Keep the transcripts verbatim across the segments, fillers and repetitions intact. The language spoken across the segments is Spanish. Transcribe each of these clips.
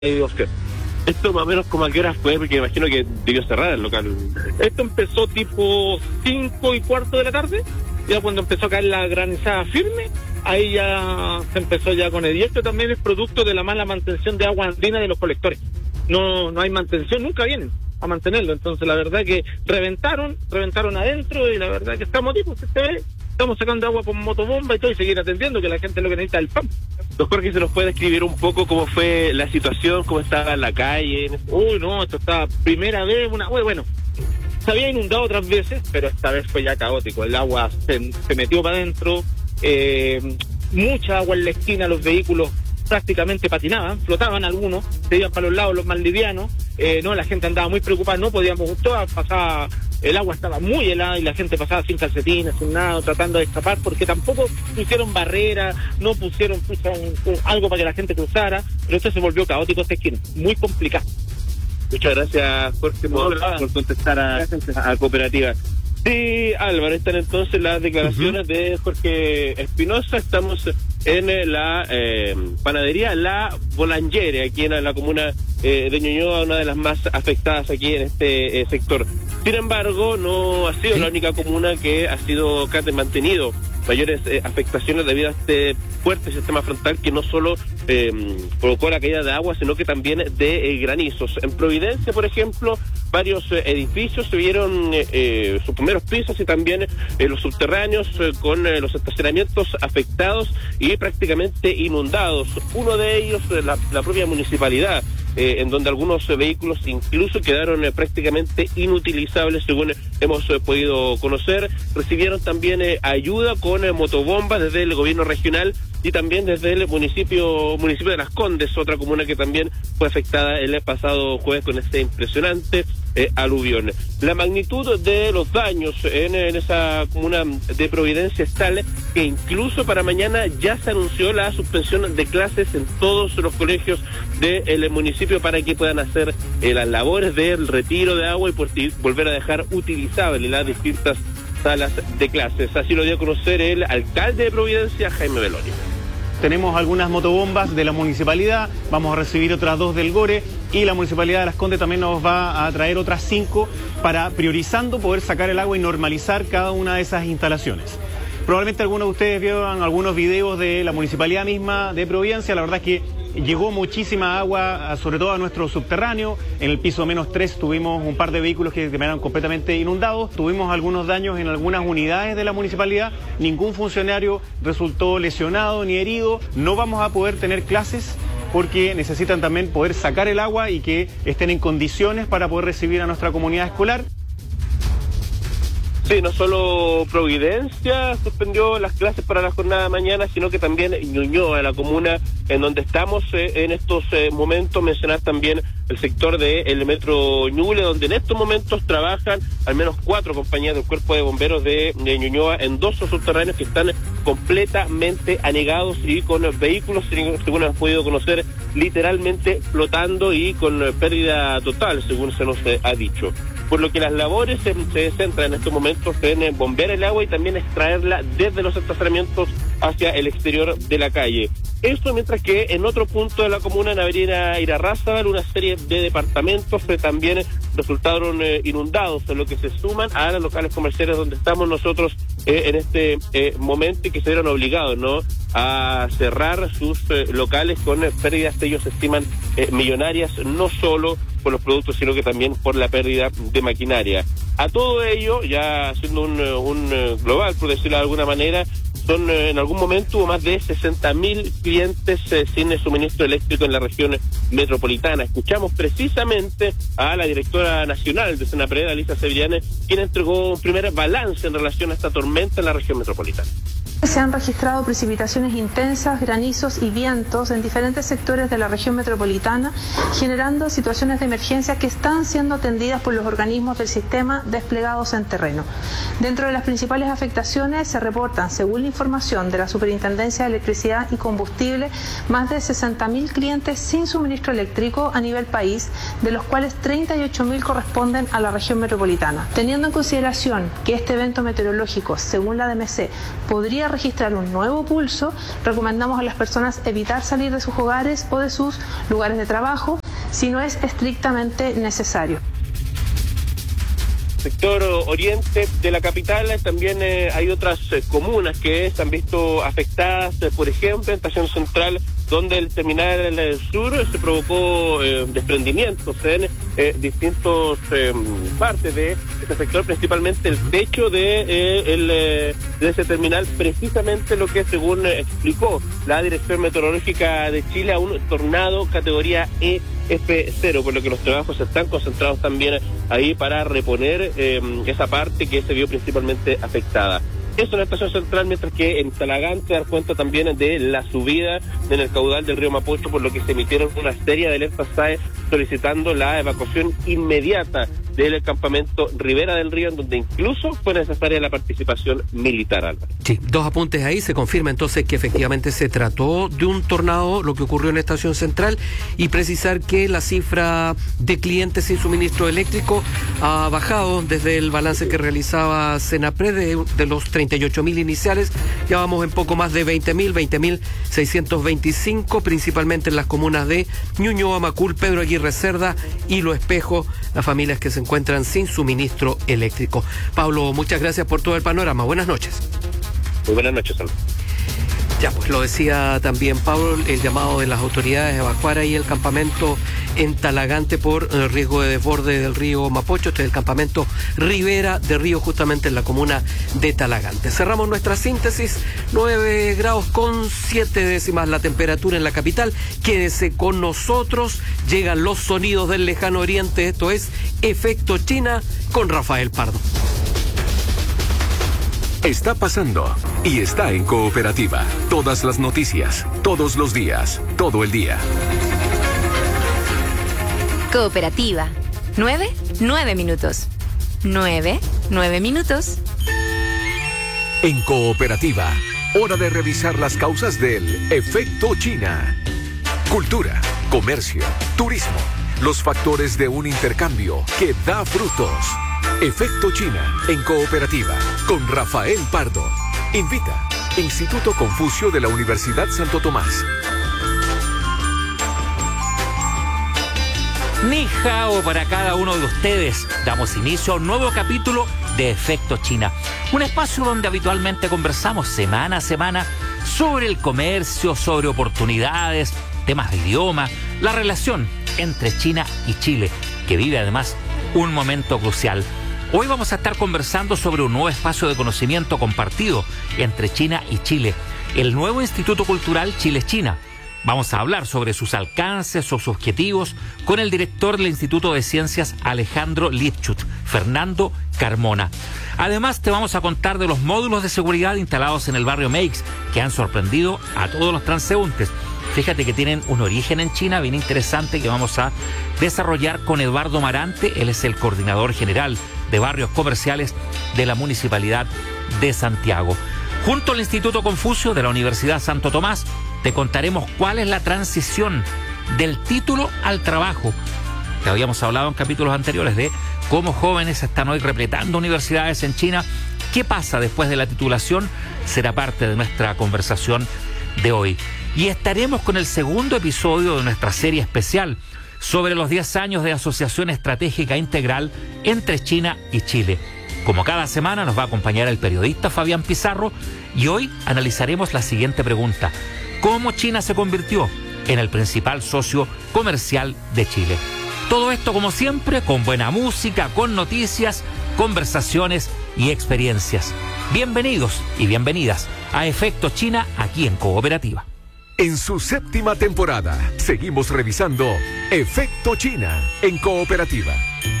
Oscar. Esto más o menos como a qué hora fue, porque me imagino que debió cerrar el local. Esto empezó tipo cinco y cuarto de la tarde, ya cuando empezó a caer la granizada firme, ahí ya se empezó ya con el... Y esto también es producto de la mala mantención de agua andina de los colectores. No, no hay mantención, nunca vienen a mantenerlo, entonces la verdad que reventaron, reventaron adentro y la verdad que estamos tipos, se ve, estamos sacando agua por motobomba y todo y seguir atendiendo que la gente lo que necesita es el P A M. Don Jorge, ¿se nos puede describir un poco cómo fue la situación, cómo estaba la calle? Uy, no, esto estaba primera vez, una... Uy, bueno, se había inundado otras veces, pero esta vez fue ya caótico, el agua se, se metió para adentro, eh, mucha agua en la esquina, los vehículos prácticamente patinaban, flotaban algunos, se iban para los lados los más livianos, eh, no, la gente andaba muy preocupada, no podíamos, toda pasaba, el agua estaba muy helada y la gente pasaba sin calcetines, sin nada, tratando de escapar, porque tampoco pusieron barreras, no pusieron, pusieron un, un, algo para que la gente cruzara, pero esto se volvió caótico esta esquina, muy complicado. Muchas gracias, Jorge, por, no, por contestar a, a Cooperativa. Sí, Álvaro, están entonces las declaraciones uh-huh. de Jorge Espinosa. Estamos en la eh, panadería La Bolangere, aquí en la comuna eh, de Ñuñoa, una de las más afectadas aquí en este eh, sector. Sin embargo, no ha sido ¿Sí? la única comuna que ha sido que ha mantenido mayores eh, afectaciones debido a este fuerte sistema frontal que no solo eh, provocó la caída de agua, sino que también de eh, granizos. En Providencia, por ejemplo, varios eh, edificios se vieron eh, eh, sus primeros pisos y también eh, los subterráneos eh, con eh, los estacionamientos afectados y prácticamente inundados. Uno de ellos, eh, la, la propia municipalidad, eh, en donde algunos eh, vehículos incluso quedaron eh, prácticamente inutilizables, según hemos eh, podido conocer. Recibieron también eh, ayuda con eh, motobombas desde el gobierno regional y también desde el municipio municipio de Las Condes, otra comuna que también fue afectada el pasado jueves con este impresionante eh, aluvión. La magnitud de los daños en, en esa comuna de Providencia es tal que incluso para mañana ya se anunció la suspensión de clases en todos los colegios del municipio para que puedan hacer eh, las labores del retiro de agua y por volver a dejar utilizables las distintas salas de clases. Así lo dio a conocer el alcalde de Providencia, Jaime Beloni. Tenemos algunas motobombas de la municipalidad, vamos a recibir otras dos del Gore y la municipalidad de Las Condes también nos va a traer otras cinco para, priorizando, poder sacar el agua y normalizar cada una de esas instalaciones. Probablemente algunos de ustedes vieron algunos videos de la municipalidad misma de Providencia. La verdad es que llegó muchísima agua, sobre todo a nuestro subterráneo. En el piso menos tres tuvimos un par de vehículos que quedaron completamente inundados. Tuvimos algunos daños en algunas unidades de la municipalidad. Ningún funcionario resultó lesionado ni herido. No vamos a poder tener clases porque necesitan también poder sacar el agua y que estén en condiciones para poder recibir a nuestra comunidad escolar. Sí, no solo Providencia suspendió las clases para la jornada de mañana, sino que también Ñuñoa, la comuna en donde estamos eh, en estos eh, momentos. Mencionar también el sector del metro Ñuble, donde en estos momentos trabajan al menos cuatro compañías del cuerpo de bomberos de, de Ñuñoa en dos subterráneos que están completamente anegados y con vehículos, según hemos podido conocer, literalmente flotando y con pérdida total, según se nos eh, ha dicho. Por lo que las labores se, se centran en estos momentos en bombear el agua y también extraerla desde los estacionamientos hacia el exterior de la calle. Esto mientras que en otro punto de la comuna, en Avenida Irarrázaval, una serie de departamentos eh, también resultaron eh, inundados, en lo que se suman a los locales comerciales donde estamos nosotros eh, en este eh, momento y que se vieron obligados, ¿no?, a cerrar sus eh, locales con eh, pérdidas que ellos estiman eh, millonarias, no solo por los productos, sino que también por la pérdida de maquinaria. A todo ello, ya haciendo un, un global, por decirlo de alguna manera, son en algún momento hubo más de sesenta mil clientes eh, sin suministro eléctrico en la región metropolitana. Escuchamos precisamente a la directora nacional de Senapred, Alicia Sevillane, quien entregó un primer balance en relación a esta tormenta en la región metropolitana. Se han registrado precipitaciones intensas, granizos y vientos en diferentes sectores de la región metropolitana, generando situaciones de emergencia que están siendo atendidas por los organismos del sistema desplegados en terreno. Dentro de las principales afectaciones se reportan, según la información de la Superintendencia de Electricidad y Combustible, más de sesenta mil clientes sin suministro eléctrico a nivel país, de los cuales treinta y ocho mil corresponden a la región metropolitana. Teniendo en consideración que este evento meteorológico, según la D M C, podría registrar un nuevo pulso, recomendamos a las personas evitar salir de sus hogares o de sus lugares de trabajo si no es estrictamente necesario. Sector oriente de la capital también eh, hay otras eh, comunas que se han visto afectadas, eh, por ejemplo, en Estación Central, donde el terminal del sur se provocó eh, desprendimientos en eh, distintas eh, partes de este sector, principalmente el techo de, eh, el, eh, de ese terminal, precisamente lo que según eh, explicó la Dirección Meteorológica de Chile, a un tornado categoría E F cero, por lo que los trabajos están concentrados también ahí para reponer eh, esa parte que se vio principalmente afectada. Eso en la Estación Central, mientras que en Talagante dar cuenta también de la subida en el caudal del río Mapocho, por lo que se emitieron una serie de alertas S A E solicitando la evacuación inmediata del campamento Ribera del Río, en donde incluso fue necesaria la participación militar, Álvaro. Sí, dos apuntes ahí. Se confirma entonces que efectivamente se trató de un tornado, lo que ocurrió en Estación Central, y precisar que la cifra de clientes sin suministro eléctrico ha bajado desde el balance que realizaba Senapred de, de los treinta y ocho mil iniciales. Ya vamos en poco más de veinte mil, veinte mil seiscientos veinticinco, principalmente en las comunas de Ñuñoa, Macul, Pedro Aguirre Cerda y Lo Espejo, las familias que se encuentran sin suministro eléctrico. Pablo, muchas gracias por todo el panorama. Buenas noches. Muy buenas noches, Salud. Ya, pues lo decía también Pablo, el llamado de las autoridades a evacuar ahí el campamento en Talagante por el riesgo de desborde del río Mapocho. Este es el campamento Ribera del Río, justamente en la comuna de Talagante. Cerramos nuestra síntesis, nueve grados con siete décimas la temperatura en la capital. Quédese con nosotros, llegan los sonidos del lejano oriente, esto es Efecto China con Rafael Pardo. Está pasando y está en Cooperativa. Todas las noticias, todos los días, todo el día. Cooperativa. Nueve, nueve minutos. Nueve, nueve minutos. En Cooperativa, hora de revisar las causas del efecto China. Cultura, comercio, turismo, los factores de un intercambio que da frutos. Efecto China en Cooperativa con Rafael Pardo. Invita Instituto Confucio de la Universidad Santo Tomás. Ni hao para cada uno de ustedes. Damos inicio a un nuevo capítulo de Efecto China, un espacio donde habitualmente conversamos semana a semana sobre el comercio, sobre oportunidades, temas de idioma, la relación entre China y Chile, que vive además un momento crucial. Hoy vamos a estar conversando sobre un nuevo espacio de conocimiento compartido entre China y Chile, el nuevo Instituto Cultural Chile-China. Vamos a hablar sobre sus alcances, sus objetivos, con el director del Instituto de Ciencias Alejandro Lipchut, Fernando Carmona. Además, te vamos a contar de los módulos de seguridad instalados en el barrio Meix, que han sorprendido a todos los transeúntes. Fíjate que tienen un origen en China bien interesante que vamos a desarrollar con Eduardo Marante. Él es el coordinador general de barrios comerciales de la Municipalidad de Santiago. Junto al Instituto Confucio de la Universidad Santo Tomás, te contaremos cuál es la transición del título al trabajo. Te habíamos hablado en capítulos anteriores de cómo jóvenes están hoy repletando universidades en China. ¿Qué pasa después de la titulación? Será parte de nuestra conversación de hoy. Y estaremos con el segundo episodio de nuestra serie especial sobre los diez años de asociación estratégica integral entre China y Chile. Como cada semana nos va a acompañar el periodista Fabián Pizarro y hoy analizaremos la siguiente pregunta: ¿cómo China se convirtió en el principal socio comercial de Chile? Todo esto, como siempre, con buena música, con noticias, conversaciones y experiencias. Bienvenidos y bienvenidas a Efecto China aquí en Cooperativa. En su séptima temporada, seguimos revisando Efecto China en Cooperativa.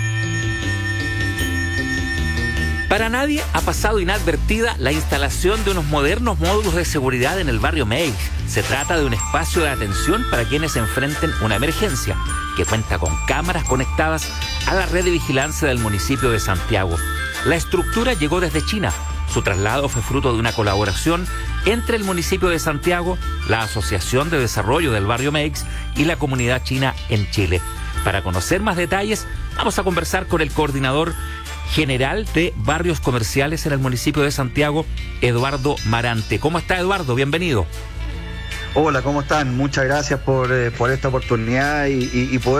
Para nadie ha pasado inadvertida la instalación de unos modernos módulos de seguridad en el barrio Meix. Se trata de un espacio de atención para quienes enfrenten una emergencia, que cuenta con cámaras conectadas a la red de vigilancia del municipio de Santiago. La estructura llegó desde China. Su traslado fue fruto de una colaboración entre el municipio de Santiago, la Asociación de Desarrollo del Barrio Meix y la comunidad china en Chile. Para conocer más detalles, vamos a conversar con el coordinador general de barrios comerciales en el municipio de Santiago, Eduardo Marante. ¿Cómo está, Eduardo? Bienvenido. Hola, ¿cómo están? Muchas gracias por, eh, por esta oportunidad y, y, y poder